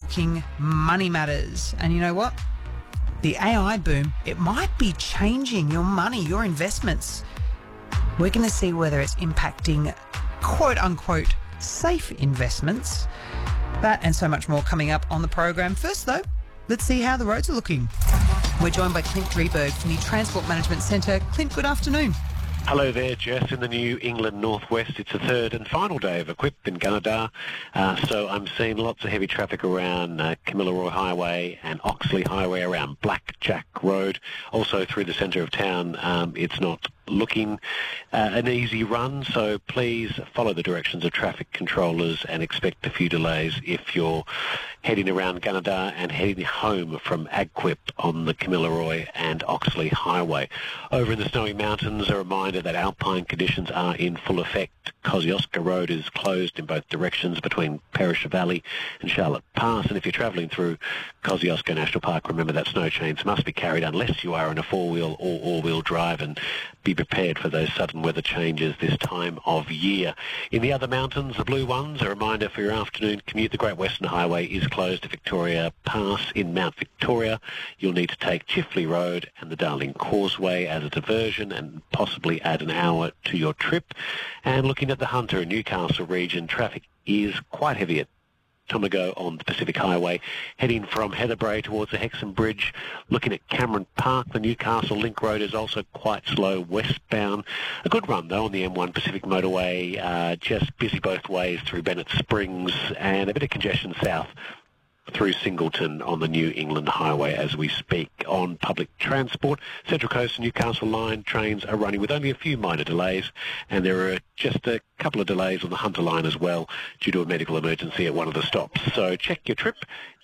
talking money matters. And you know what? The AI boom, it might be changing your money, your investments. We're going to see whether it's impacting quote-unquote safe investments. That and so much more coming up on the program. First, though, let's see how the roads are looking. We're joined by Clint Drieberg from the Transport Management Centre. Clint, good afternoon. Hello there, Jess. In the New England Northwest, it's the third and final day of Equip in Gunnedah. So I'm seeing lots of heavy traffic around Kamilaroi Highway and Oxley Highway, around Blackjack Road. Also through the centre of town, it's not looking an easy run, so please follow the directions of traffic controllers and expect a few delays if you're heading around Gunnedah and heading home from Agquip on the Kamilaroi and Oxley Highway. Over in the Snowy Mountains, a reminder that alpine conditions are in full effect. Kosciuszko Road is closed in both directions between Perisher Valley and Charlotte Pass, and if you're travelling through Kosciuszko National Park, remember that snow chains must be carried unless you are in a four-wheel or all-wheel drive, and be prepared for those sudden weather changes this time of year. In the other mountains, the blue ones, a reminder for your afternoon commute. The Great Western Highway is closed to Victoria Pass. In Mount Victoria, you'll need to take Chifley Road and the Darling Causeway as a diversion and possibly add an hour to your trip. And looking at the Hunter and Newcastle region, traffic is quite heavy at Tomago on the Pacific Highway, heading from Heatherbrae towards the Hexham Bridge. Looking at Cameron Park, the Newcastle Link Road is also quite slow westbound. A good run, though, on the M1 Pacific Motorway, just busy both ways through Bennett Springs, and a bit of congestion south through Singleton on the New England Highway as we speak. On public transport, Central Coast and Newcastle Line trains are running with only a few minor delays, and there are just a couple of delays on the Hunter Line as well due to a medical emergency at one of the stops. So check your trip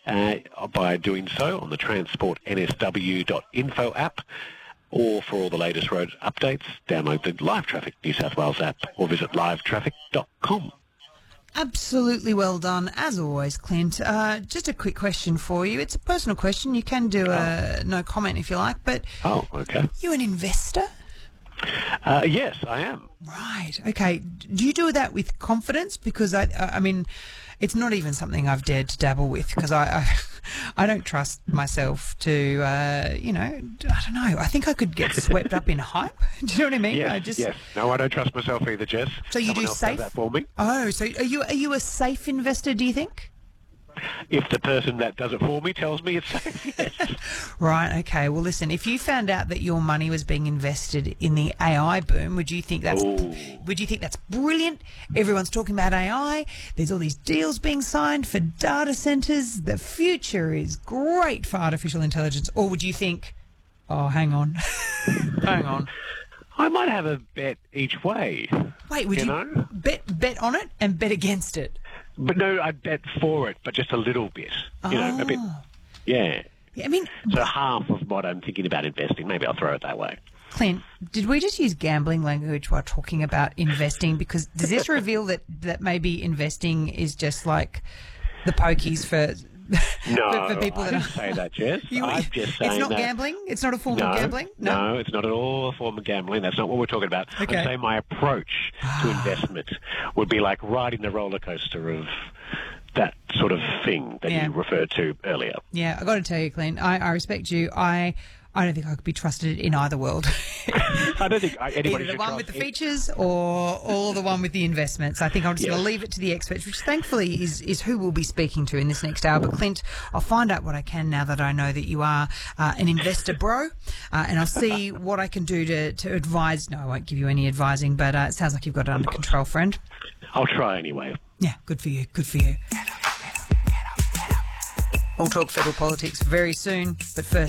by doing so on the transportnsw.info app, or for all the latest road updates, download the Live Traffic New South Wales app or visit livetraffic.com. Absolutely well done, as always, Clint. Just a quick question for you. It's a personal question. You can do no comment if you like, but okay. You an investor? Yes, I am. Right. Okay. Do you do that with confidence? Because I mean, it's not even something I've dared to dabble with because I don't trust myself to, I don't know. I think I could get swept up in hype. Do you know what I mean? Yes. No, I don't trust myself either, Jess. So you Someone do else safe? does that for me. Oh, so are you a safe investor, do you think? If the person that does it for me tells me it's safe, yes. Right, okay. Well, listen, if you found out that your money was being invested in the AI boom, would you think that's brilliant? Everyone's talking about AI. There's all these deals being signed for data centres. The future is great for artificial intelligence. Or would you think, oh, hang on. Hang on. I might have a bet each way. Wait, would you bet on it and bet against it? But no, I'd bet for it, but just a little bit. A bit. Yeah. I mean... So half of what I'm thinking about investing, maybe I'll throw it that way. Clint, did we just use gambling language while talking about investing? Because does this reveal that maybe investing is just like the pokies for... No, for people I didn't say that, Jess. I'm just saying it's not that gambling? It's not a form of gambling? No, it's not at all a form of gambling. That's not what we're talking about. Okay. I'm saying my approach to investment would be like riding the roller coaster of that sort of thing that you referred to earlier. Yeah, I've got to tell you, Clint, I respect you. I don't think I could be trusted in either world. I don't think anybody Either the should one trust with the features or the one with the investments. I think I'm just going to leave it to the experts, which thankfully is who we'll be speaking to in this next hour. But Clint, I'll find out what I can now that I know that you are an investor bro, and I'll see what I can do to advise. No, I won't give you any advising, but it sounds like you've got it under control, friend. I'll try anyway. Yeah, good for you. Good for you. We'll talk federal politics very soon, but first...